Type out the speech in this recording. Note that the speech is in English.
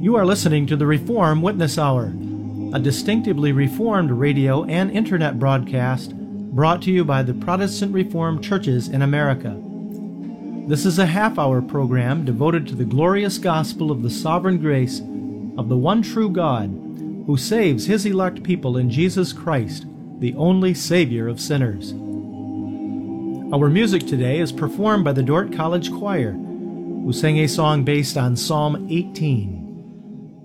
You are listening to the Reform Witness Hour, a distinctively Reformed radio and internet broadcast brought to you by the Protestant Reformed churches in America. This is a half-hour program devoted to the glorious gospel of the sovereign grace of the one true God who saves His elect people in Jesus Christ, the only Savior of sinners. Our music today is performed by the Dordt College Choir, who sang a song based on Psalm 18.